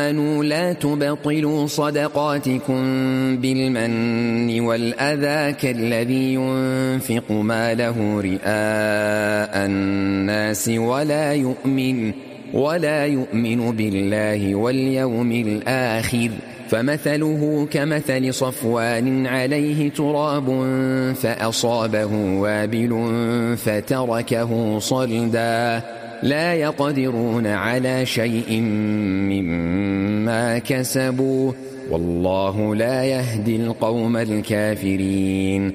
لا تبطلوا صدقاتكم بالمن والأذى كالذي ينفق ماله رئاء الناس ولا يؤمن بالله واليوم الآخر، فمثله كمثل صفوان عليه تراب فأصابه وابل فتركه صلدا، لا يقدرون على شيء مما كسبوا، والله لا يهدي القوم الكافرين.